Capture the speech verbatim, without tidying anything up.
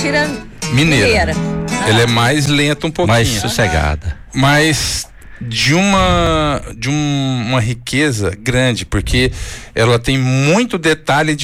mentira mineira. mineira. Ah. Ela é mais lenta um pouquinho. Mais sossegada. Mas de uma de um, uma riqueza grande, porque ela tem muito detalhe de